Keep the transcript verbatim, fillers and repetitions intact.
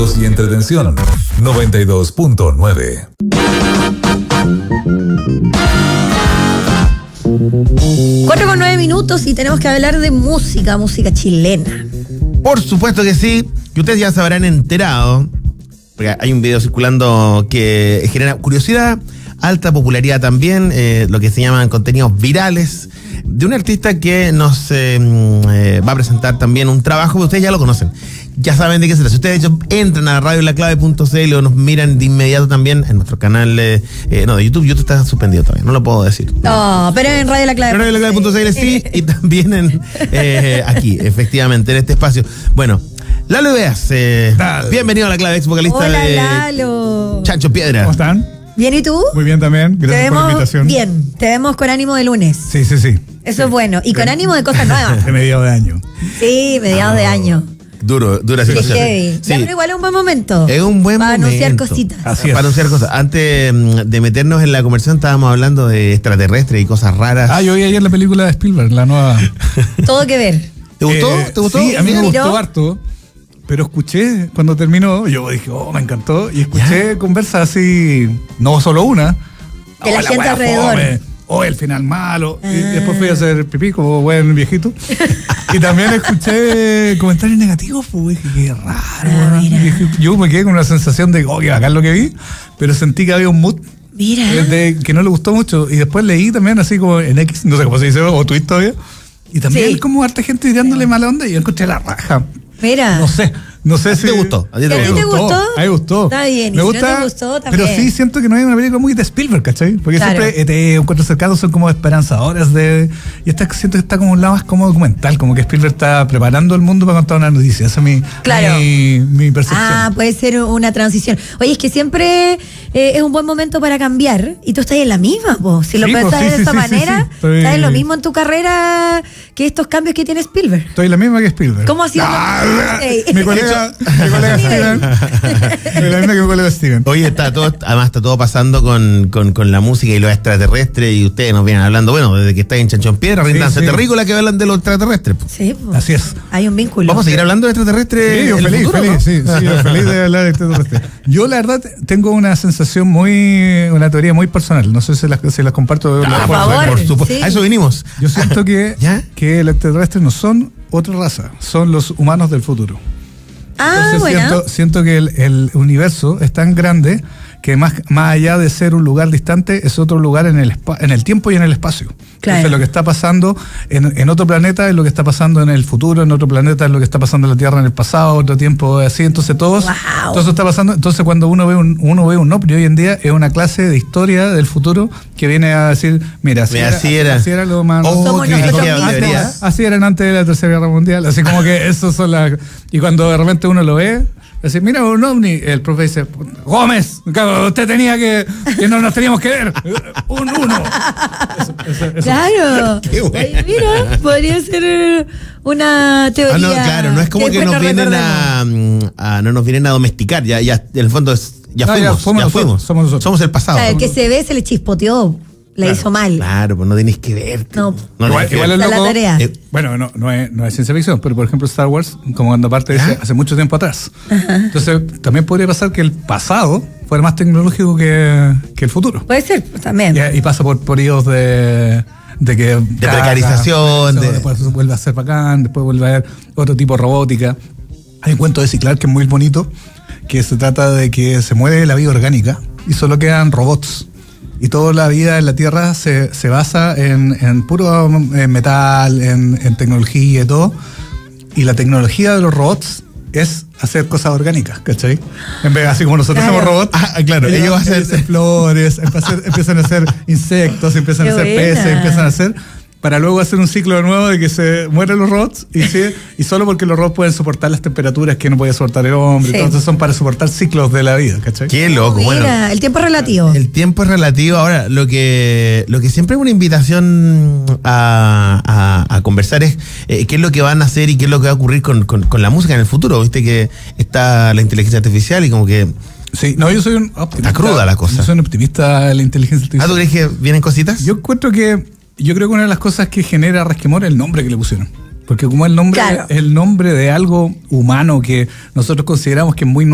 Y entretención noventa y dos punto nueve. Cuatro con nueve minutos y tenemos que hablar de música, música chilena. Por supuesto que sí, que ustedes ya se habrán enterado, porque hay un video circulando que genera curiosidad, alta popularidad también, eh, lo que se llaman contenidos virales, de un artista que nos eh, eh, va a presentar también un trabajo que ustedes ya lo conocen. Ya saben de qué se trata. Si ustedes de hecho entran a radio la clave punto c l o nos miran de inmediato también en nuestro canal, eh, eh, no, de YouTube. YouTube está suspendido todavía, no lo puedo decir. No, pero en Radio La Clave. En radio la clave punto c l sí, y también en eh, aquí, efectivamente, en este espacio. Bueno, Lalo Veas, eh, bienvenido a La Clave, ex vocalista Hola, de Lalo. Chancho Piedra. ¿Cómo están? ¿Bien y tú? Muy bien también, Te gracias por la vemos invitación. bien, te vemos con ánimo de lunes. Sí, sí, sí. Eso es bueno. Y con ánimo de cosas nuevas. De mediados de año. Sí, mediados de año. Duro, dura Qué situación. heavy. Sí. Ya, pero igual es un buen momento. Es un buen para momento. anunciar cositas. Así es. Para anunciar cosas. Antes mm, de meternos en la conversación, estábamos hablando de extraterrestres y cosas raras. Ah, yo vi ayer la película de Spielberg, la nueva. Todo que ver. ¿Te gustó? Eh, ¿Te gustó? Sí, a mí me ¿Sí? gustó ¿Miró? harto. Pero escuché, cuando terminó, yo dije, oh, me encantó. Y escuché conversas así, no solo una. De la "Oh, gente wea alrededor". fome, O el final malo. Ah. Y después fui a hacer pipí como buen viejito. Y también escuché comentarios negativos, pues dije, qué raro. Ah, weón. mira. Y dije, yo me quedé con una sensación de, oh, qué bacán lo que vi. Pero sentí que había un mood Mira. eh, de, que no le gustó mucho. Y después leí también así como en X, no sé cómo se dice, o Twitter todavía. Y también Sí. como harta gente tirándole mala onda y yo encontré la raja. Mira. No sé, no sé ¿A ti si... te gustó? ¿A ti te ¿Y a ti gustó? te gustó? A mí me gustó. Está bien, y Me si gusta, no te gustó, también. pero sí siento que no hay una película muy de Spielberg, ¿cachai? Porque Claro. siempre E T, Encuentros Cercanos son como esperanzadores de... Y esta siento que está como un lado más como documental, como que Spielberg está preparando el mundo para contar una noticia. Esa es mi, Claro. mi, mi percepción. Ah, puede ser una transición. Oye, es que siempre eh, es un buen momento para cambiar. Y tú estás en la misma, po. Si lo Sí, po, pensás sí, de sí, esa sí, sí, manera, sí. Estoy- estás en lo mismo en tu carrera que estos cambios que tiene Spielberg. Estoy la misma que Spielberg. ¿Cómo ha sido? Ah, Ey. mi colega, mi colega Steven. La misma que mi colega Steven. Oye, está todo, además está todo pasando con, con, con la música y los extraterrestres y ustedes nos vienen hablando, bueno, desde que está en Chanchón Piedra, Sí, Rindanza sí. Terrícola, que hablan de los extraterrestres. po. Sí, po. Así es. Hay un vínculo. Vamos a seguir hablando de extraterrestres. Sí, yo en el feliz, futuro, feliz, ¿no? sí, sí, yo feliz de hablar de extraterrestres. Yo la verdad tengo una sensación muy, una teoría muy personal, no sé si las, si las comparto. Ah, la- por favor. por supuesto. Sí. A eso vinimos. Yo siento que, ¿Ya? que los extraterrestres no son otra raza, son los humanos del futuro. Ah, Entonces bueno. siento, siento que el, el universo es tan grande que más, más allá de ser un lugar distante, es otro lugar en el espa- en el tiempo y en el espacio. Claro. Entonces lo que está pasando en, en otro planeta es lo que está pasando en el futuro, en otro planeta es lo que está pasando en la Tierra en el pasado, otro tiempo así, entonces todos, Wow. todo eso está pasando. Entonces cuando uno ve un, uno ve un ovni hoy en día, es una clase de historia del futuro que viene a decir, mira, así, Mira, era, así era. así era lo humano. Oh, Somos qué nosotros dirigida mismos. debería. Así eran antes de la Tercera Guerra Mundial, así como que eso son las... Y cuando de repente uno lo ve, dice, mira, un ovni, el profe dice, Gómez, usted tenía que, que no nos teníamos que ver, un uno. Eso, eso, eso. Claro. Qué bueno. Oye, mira, podría ser eh, una teoría. Ah, no, claro, no es como que después nos vienen a, recordemos. a- no nos vienen a domesticar, ya, ya en el fondo es, ya No, ya fuimos, ya, somos nosotros, fuimos, somos nosotros. somos el pasado. Claro, el que se ve se le chispoteó, le Claro, hizo mal. Claro, pues no tenéis que ver. No. no Igual, tenés que igual ver. es Esa es la loco. tarea. Eh, Bueno, no, no, es, no es ciencia ficción, pero por ejemplo Star Wars, como cuando parte dice, ¿Ya? hace mucho tiempo atrás. Entonces también podría pasar que el pasado fuera más tecnológico que, que el futuro. Puede ser, pues, también. Y, y pasa por periodos de, de que... De precarización, de- Después vuelve a ser bacán, después vuelve a haber otro tipo de robótica. Hay un cuento de Ciclar que es muy bonito, que se trata de que se muere la vida orgánica y solo quedan robots. Y toda la vida en la Tierra se, se basa en, en puro eh, metal, en, en tecnología y todo. Y la tecnología de los robots es hacer cosas orgánicas, ¿cachai? En vez de así como nosotros Claro. somos robots, Ah, claro, ellos hacen- hacen flores, empiezan a hacer- empiezan a hacer insectos, empiezan Qué a hacer buena. peces, empiezan a hacer... para luego hacer un ciclo de nuevo de que se mueren los robots y, sí, y solo porque los robots pueden soportar las temperaturas que no puede soportar el hombre, Sí. entonces son para soportar ciclos de la vida, ¿cachai? Qué loco, Mira, bueno. el tiempo es relativo. El tiempo es relativo. Ahora, lo que lo que siempre es una invitación a, a, a conversar es eh, qué es lo que van a hacer y qué es lo que va a ocurrir con, con, con la música en el futuro. Viste que está la inteligencia artificial y como que... Sí, no, yo soy un optimista. Está cruda la cosa. Yo soy un optimista de la inteligencia ¿Ah, tú artificial. crees que vienen cositas? Yo encuentro que, yo creo que una de las cosas que genera resquemor es el nombre que le pusieron. Porque como el nombre Claro. es el nombre de algo humano que nosotros consideramos que es muy